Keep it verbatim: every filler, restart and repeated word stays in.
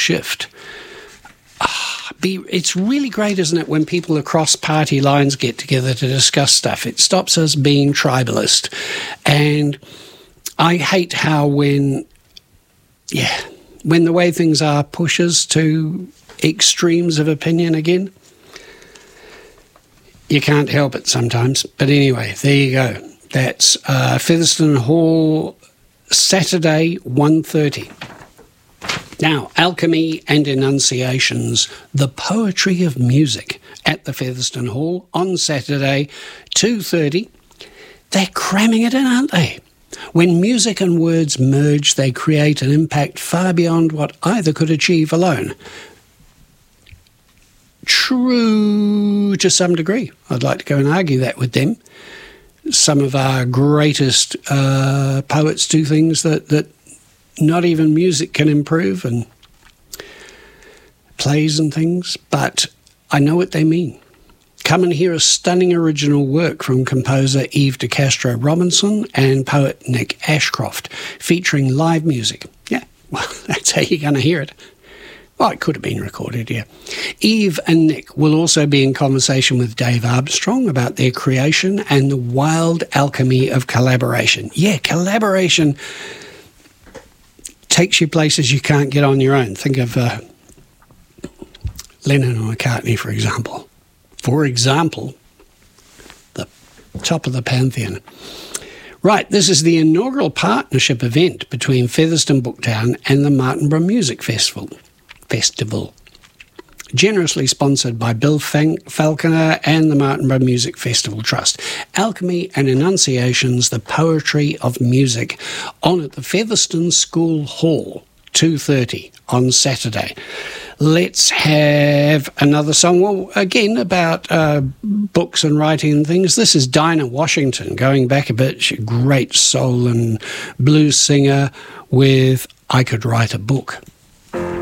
shift. Be, it's really great, isn't it, when people across party lines get together to discuss stuff. It stops us being tribalist. And I hate how when, yeah, when the way things are pushes to extremes of opinion again, you can't help it sometimes. But anyway, there you go. That's uh, Featherston Hall, Saturday, one thirty. Now, Alchemy and Enunciations, the poetry of music at the Featherston Hall on Saturday, two thirty. They're cramming it in, aren't they? When music and words merge, they create an impact far beyond what either could achieve alone. True to some degree. I'd like to go and argue that with them. Some of our greatest uh, poets do things that, that not even music can improve, and plays and things, but I know what they mean. Come and hear a stunning original work from composer Eve de Castro Robinson and poet Nick Ashcroft, featuring live music. Yeah, well, that's how you're going to hear it. Well, it could have been recorded, yeah. Eve and Nick will also be in conversation with Dave Armstrong about their creation and the wild alchemy of collaboration. Yeah, collaboration takes you places you can't get on your own. Think of uh, Lennon and McCartney, for example. For example, the top of the pantheon. Right, this is the inaugural partnership event between Featherston Booktown and the Martinborough Music Festival. Festival. Generously sponsored by Bill Fang- Falconer and the Martinborough Music Festival Trust. Alchemy and Enunciations, the poetry of music, on at the Featherston School Hall, two thirty on Saturday. Let's have another song, well, again, about uh, books and writing and things. This is Dinah Washington, going back a bit. She's a great soul and blues singer with I Could Write a Book.